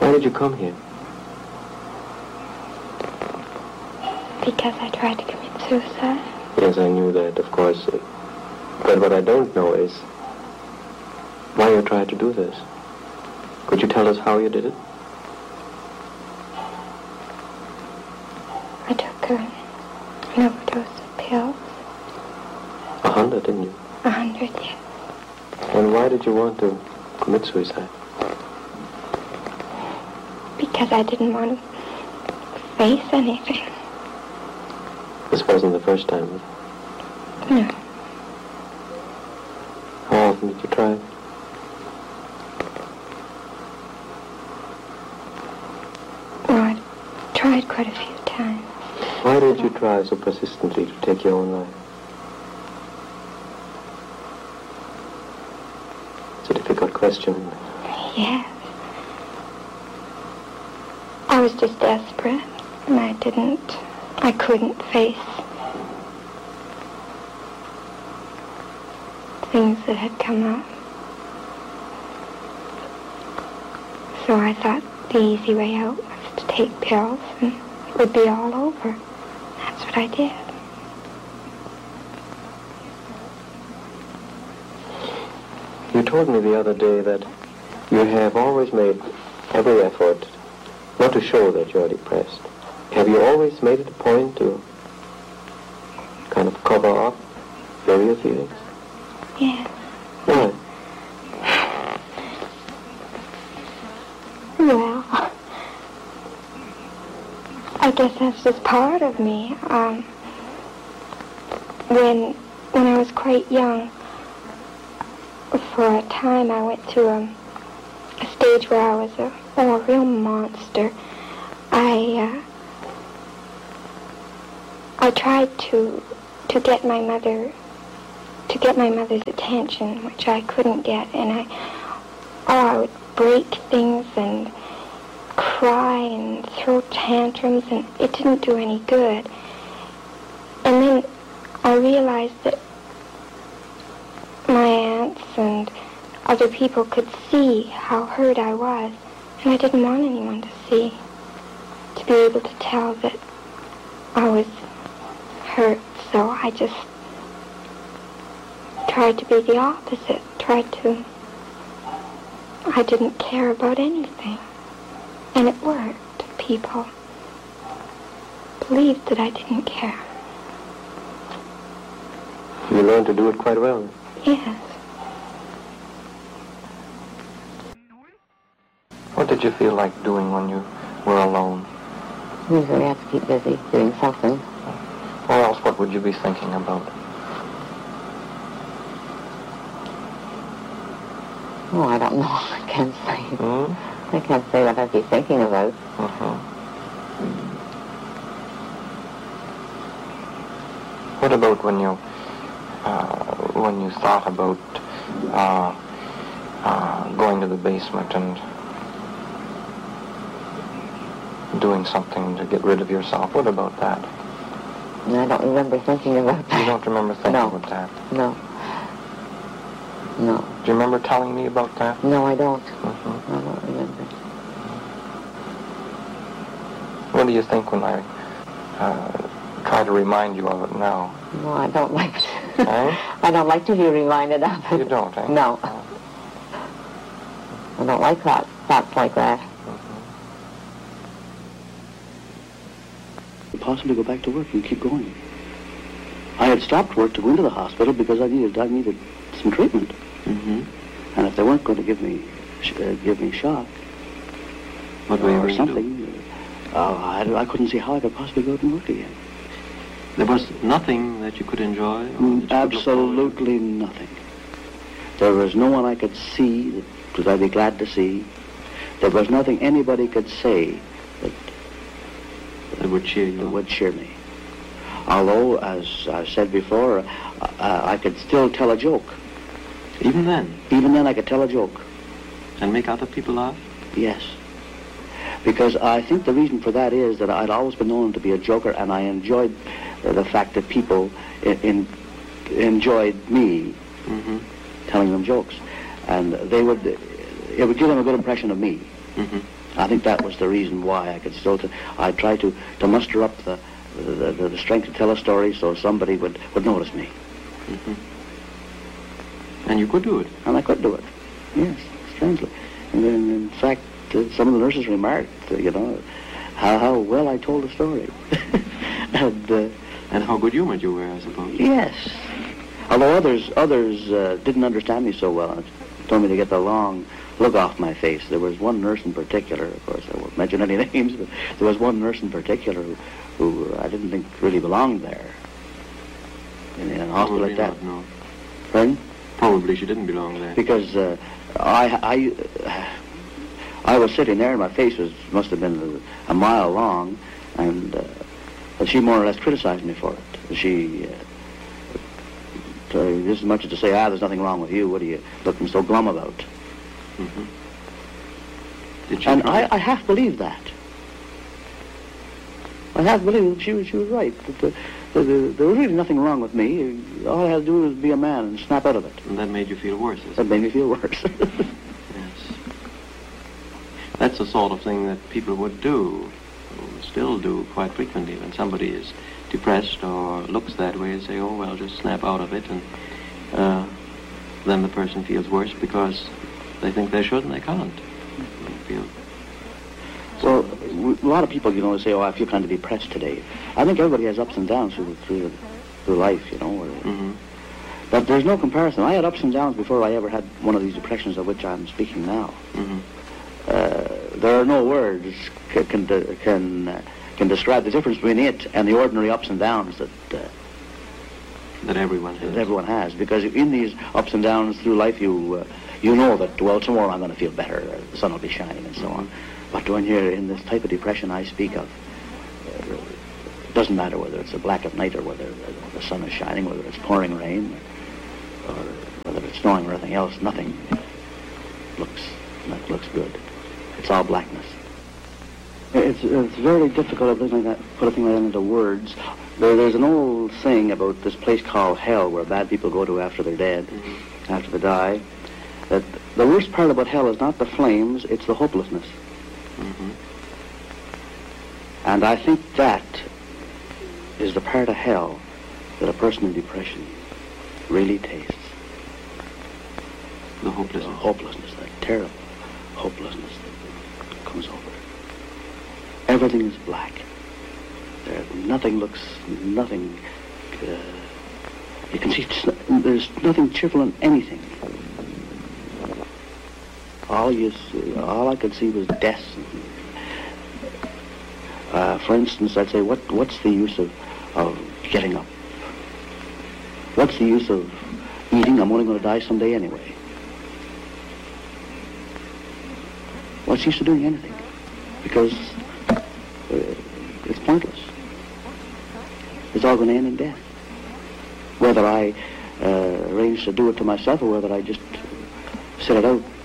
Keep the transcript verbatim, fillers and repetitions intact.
Why did you come here? Because I tried to commit suicide. Yes, I knew that, of course. But what I don't know is why you tried to do this. Could you tell us how you did it? I took a, an overdose of pills. A hundred, didn't you? A hundred, yes. And why did you want to commit suicide? Because I didn't want to face anything. This wasn't the first time, was it? No. How often did you try? Well, I tried quite a few times. Why did you try so persistently to take your own life? It's a difficult question. Yes. I was just desperate, and I didn't, I couldn't face things that had come up. So I thought the easy way out was to take pills, and it would be all over. That's what I did. You told me the other day that you have always made every effort not to show that you're depressed. Have you always made it a point to kind of cover up your real feelings? Yes. Why? Well, I guess that's just part of me. Um, when when I was quite young, for a time I went through a, a stage where I was a, oh, a real monster. I uh, I tried to to get my mother to get my mother's attention, which I couldn't get, and I oh I would break things and cry and throw tantrums, and it didn't do any good. And then I realized that my aunts and other people could see how hurt I was, and I didn't want anyone to see, to be able to tell that I was hurt. So I just tried to be the opposite, tried to, I didn't care about anything. And it worked. People believed that I didn't care. You learned to do it quite well. Yes. What did you feel like doing when you were alone? Usually I have to keep busy doing something. Or else what would you be thinking about? Oh, I don't know. I can't say. Hmm? I can't say what I'd be thinking about. Uh-huh. What about when you, uh, when you thought about uh, uh, going to the basement and doing something to get rid of yourself? What about that? I don't remember thinking about that. You don't remember thinking No. about that? No. No. Do you remember telling me about that? No, I don't. Mm-hmm. I don't remember. What do you think when I uh, try to remind you of it now? No, I don't like to. Eh? I don't like to be reminded of it. You don't, eh? No. Oh. I don't like thoughts, thoughts like that. Possibly go back to work and keep going. I had stopped work to go into the hospital because I needed I needed some treatment. Mm-hmm. And if they weren't going to give me sh uh, give me shock What were you or going to something, uh, I, I couldn't see how I could possibly go out and work again. There was nothing that you could enjoy? Or that you could Absolutely nothing. There was no one I could see that I'd be glad to see. There was nothing anybody could say that that would cheer you that up? would cheer me. Although, as I said before, uh, I could still tell a joke. Even then? Even then I could tell a joke. And make other people laugh? Yes. Because I think the reason for that is that I'd always been known to be a joker, and I enjoyed uh, the fact that people in, in, enjoyed me mm-hmm. telling them jokes. And they would, it would give them a good impression of me. Mm-hmm. I think that was the reason why I could still. T- I tried to, to muster up the the, the the strength to tell a story so somebody would, would notice me. Mm-hmm. And you could do it. And I could do it. Yes, strangely. And then, in fact, uh, some of the nurses remarked, uh, you know, how, how well I told the story. and uh, And how good-humored you were, I suppose. yes. Although others others uh, didn't understand me so well, and told me to get the long look off my face. There was one nurse in particular, of course, I won't mention any names, but there was one nurse in particular who, who I didn't think really belonged there. In, in a hospital Probably like that. not, no. Pardon? Probably she didn't belong there. Because uh, I, I, I was sitting there, and my face was must have been a, a mile long, and uh, she more or less criticized me for it. She, uh, just as much as to say, ah, there's nothing wrong with you. What are you looking so glum about? Mm-hmm. Did she And try? I, I half believed that. I half believed that she was, she was right. That the, the, the, there was really nothing wrong with me. All I had to do was be a man and snap out of it. And that made you feel worse, is That it? made me feel worse. Yes. That's the sort of thing that people would do, or still do quite frequently, when somebody is depressed or looks that way, and say, oh, well, just snap out of it, and uh, then the person feels worse because they think they should and they can't. They feel Well, w- a lot of people, you know, say, oh, I feel kind of depressed today. I think everybody has ups and downs through, through, through life, you know. Where, mm-hmm. But there's no comparison. I had ups and downs before I ever had one of these depressions of which I'm speaking now. Mm-hmm. Uh, there are no words ca- can de- can uh, can describe the difference between it and the ordinary ups and downs that uh, that everyone has. that everyone has. Because in these ups and downs through life, you uh, you know that, well, tomorrow I'm going to feel better, uh, the sun will be shining, and so Mm-hmm. on. But when you're in this type of depression I speak of, uh, it doesn't matter whether it's a black at night or whether uh, the sun is shining, whether it's pouring rain, or whether it's snowing or anything else, nothing looks that looks good. It's all blackness. It's it's very difficult to put a thing like that, put a thing like that into words. There, there's an old saying about this place called hell, where bad people go to after they're dead, Mm-hmm. after they die. That the worst part about hell is not the flames; it's the hopelessness. Mm-hmm. And I think that is the part of hell that a person in depression really tastes. The The hopelessness. hopelessness, that terrible hopelessness that comes over. Everything is black. There, nothing looks, nothing, uh, you can see, there's nothing cheerful in anything. All you, see, all I could see was death. Uh, for instance, I'd say, what, what's the use of, of getting up? What's the use of eating? I'm only going to die someday anyway. What's the use of doing anything? Because uh, it's pointless. It's all going to end in death. Whether I uh, arrange to do it to myself or whether I just sit it out